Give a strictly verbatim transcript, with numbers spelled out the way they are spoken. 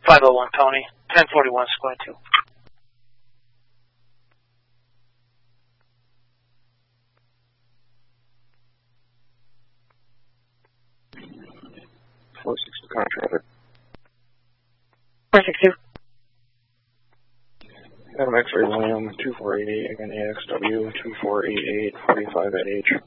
five oh one Tony, ten forty-one Square two. four sixty car traffic. four six two. Adam X-ray William, two four eight eight, again A X W, two four eight eight, forty-five at H.